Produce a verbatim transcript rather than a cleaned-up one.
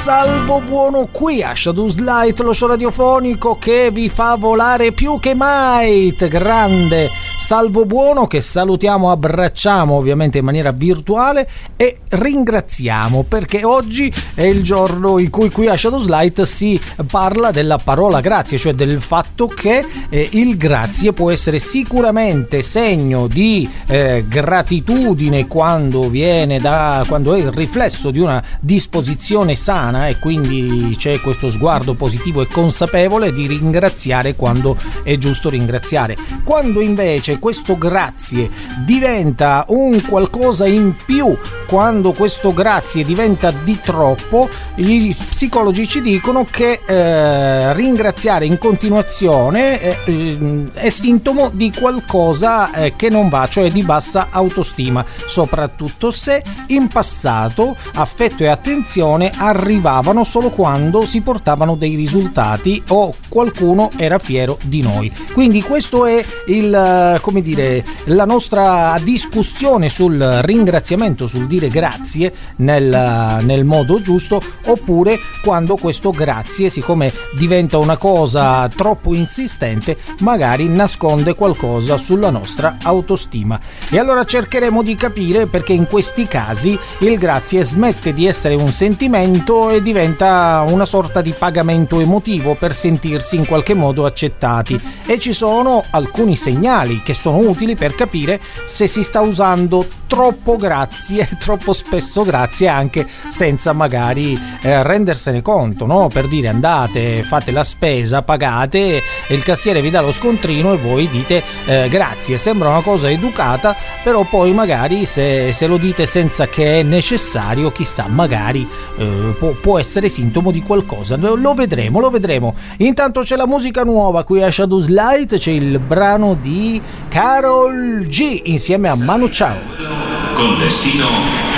Salvo Buono qui a Shadows Light, lo show radiofonico che vi fa volare più che mai. Grande Salvo Buono, che salutiamo, abbracciamo ovviamente in maniera virtuale e ringraziamo, perché oggi è il giorno in cui qui a Shadows Light si parla della parola grazie, cioè del fatto che eh, il grazie può essere sicuramente segno di eh, gratitudine quando viene da quando è il riflesso di una disposizione sana, e quindi c'è questo sguardo positivo e consapevole di ringraziare quando è giusto ringraziare. Quando invece questo grazie diventa un qualcosa in più, quando questo grazie diventa di troppo, gli psicologi ci dicono che eh, ringraziare in continuazione eh, è sintomo di qualcosa eh, che non va, cioè di bassa autostima, soprattutto se in passato affetto e attenzione arrivavano solo quando si portavano dei risultati o qualcuno era fiero di noi. Quindi questo è il, come dire, la nostra discussione sul ringraziamento, sul dire grazie nel, nel modo giusto, oppure quando questo grazie, siccome diventa una cosa troppo insistente, magari nasconde qualcosa sulla nostra autostima. E allora cercheremo di capire perché in questi casi il grazie smette di essere un sentimento e diventa una sorta di pagamento emotivo per sentirsi in qualche modo accettati, e ci sono alcuni segnali che sono utili per capire se si sta usando troppo grazie, troppo spesso grazie, anche senza magari eh, rendersene conto, no? Per dire, andate, fate la spesa, pagate e il cassiere vi dà lo scontrino e voi dite eh, grazie. Sembra una cosa educata, però poi magari se, se lo dite senza che è necessario, chissà, magari eh, può, può essere sintomo di qualcosa. Lo vedremo, lo vedremo. Intanto c'è la musica nuova qui a Shadows Light, c'è il brano di Karol G insieme a Manu Chao. Con destino